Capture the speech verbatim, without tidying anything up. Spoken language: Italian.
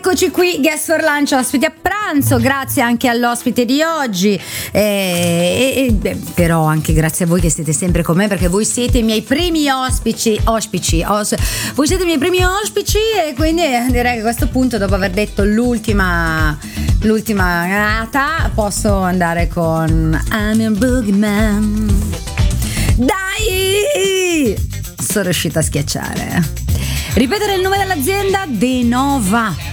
Eccoci qui, Guest for Lunch, ospiti a pranzo, grazie anche all'ospite di oggi, e, e, e, però anche grazie a voi che siete sempre con me, perché voi siete i miei primi ospici, ospici, os, voi siete i miei primi ospici, e quindi direi che a questo punto, dopo aver detto l'ultima, l'ultima nata, posso andare con I'm a Boogeyman. Dai! Sono riuscita a schiacciare. Ripetere il nome dell'azienda: De Nova.